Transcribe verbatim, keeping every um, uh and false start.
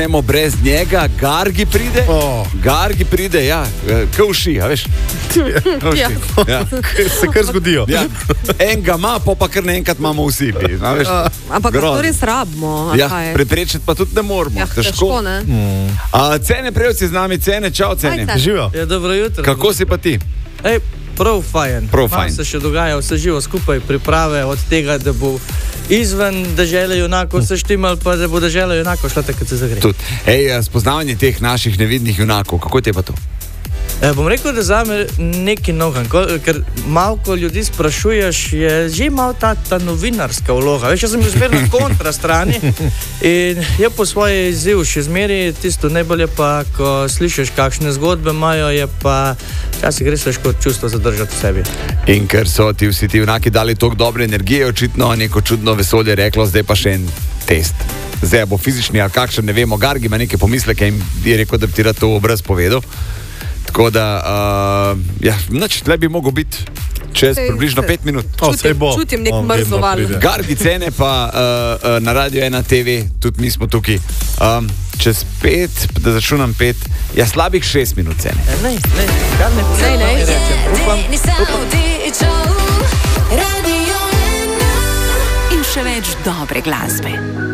Nemo brez njega, Gargi pride, Oh. Gargi pride, ja, kauši, a veš? Ja. Ja. Se kar zgodijo. Ja. En ga ima, pa pa kar naenkrat imamo vsi. A veš? Ampak Grozno. to res rabimo. a Ja, kaj? preprečiti pa tudi ne moramo. Ja, težko, ne? A, Cene Prevci z nami, Cene, čau Cene. Ajde. Živijo. Ja, dobro jutro. Kako si pa ti? Ej, prav fajn. Prav Malo fajn. se še dogaja, vse živo skupaj, priprave od tega, da bo izven dežele junakov se štimal, pa da bo dežela junakov šla tako, kot se zagre. Tud. Ej, spoznavanje teh naših nevidnih junakov, kako ti je pa to? E, bom rekel, da zame nekaj novega, ker malo, ko ljudi sprašuješ, je že malo ta, ta novinarska vloga. Veš, jaz sem bil zmerno na kontrastrani in je po svoje izziv še zmeri tisto najbolje pa, ko slišiš, kakšne zgodbe imajo, je pa včasih res težko čustvo zadržati v sebi. In ker so ti vsi ti junaki dali toliko dobre energije, očitno neko čudno vesolje reklo, zdaj pa še en test. Zdaj bo fizični ali kakšen, ne vemo, Gargi ima neke pomisleke in je rekel, da bi ti rad to v obraz povedal. Tako da, uh, ja, nič, tle bi mogel biti čez Sej, približno sej. pet minut. O, sej bo. Čutim nek On vedno mrzoval. pride. Gargi Cene pa uh, uh, na Radio ena te ve, tudi mi smo tukaj. Um, čez pet, da začunam pet, ja, slabih šest minut Cene. E, ne, ne, kar ne, Ne, ne. ne rečem. Upam, In še več dobre glasbe.